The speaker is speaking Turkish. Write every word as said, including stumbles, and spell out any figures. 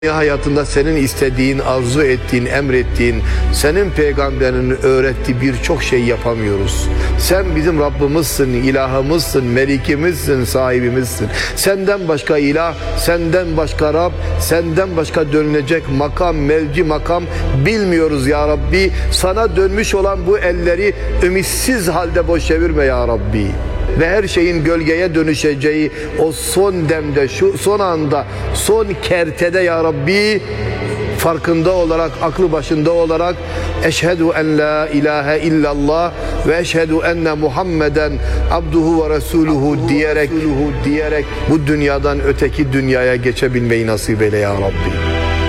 Dünya hayatında senin istediğin, arzu ettiğin, emrettiğin, senin peygamberinin öğrettiği birçok şey yapamıyoruz. Sen bizim Rabbimizsin, ilahımızsın, melikimizsin, sahibimizsin. Senden başka ilah, senden başka Rab, senden başka dönülecek makam, mevci makam bilmiyoruz ya Rabbi. Sana dönmüş olan bu elleri ümitsiz halde boş çevirme ya Rabbi. Ve her şeyin gölgeye dönüşeceği o son demde, şu son anda, son kertede ya Rabbi farkında olarak, aklı başında olarak eşhedü en la ilahe illallah ve eşhedü enne Muhammeden abduhu ve resuluhu diyerek, diyerek bu dünyadan öteki dünyaya geçebilmeyi nasip eyle ya Rabbi.